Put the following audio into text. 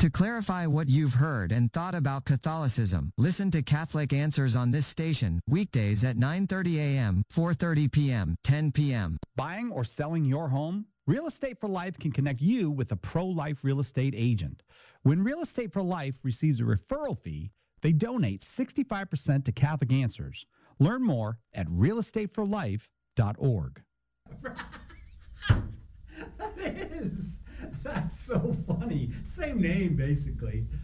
To clarify what you've heard and thought about Catholicism, listen to Catholic Answers on this station, weekdays at 9:30 a.m., 4:30 p.m., 10 p.m. Buying or selling your home? Real Estate for Life can connect you with a pro-life real estate agent. When Real Estate for Life receives a referral fee, they donate 65% to Catholic Answers. Learn more at realestateforlife.org. That is. That's so funny. Same name, basically.